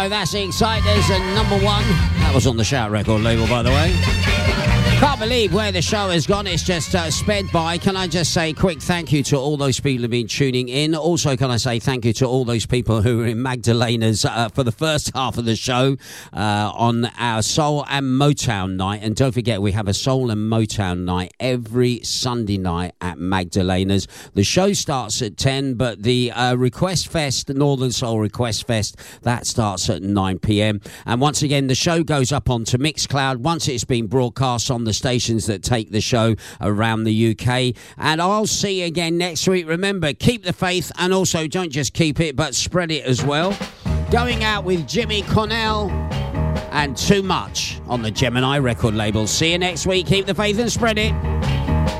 So that's the Exciters and number one. That was on the Shout record label, by the way. Can't believe where the show has gone. It's just sped by. Can I just say a quick thank you to all those people who have been tuning in. Also, can I say thank you to all those people who were in Magdalena's for the first half of the show on our Soul and Motown night. And don't forget, we have a Soul and Motown night every Sunday night at Magdalena's. The show starts at 10, but the Request Fest, the Northern Soul Request Fest, that starts at 9 p.m. And once again, the show goes up onto Mixcloud once it's been broadcast on the stations that take the show around the UK. And I'll see you again next week. Remember, keep the faith, and also don't just keep it, but spread it as well. Going out with Jimmy Connell and Too Much on the Gemini record label. See you next week. Keep the faith and spread it.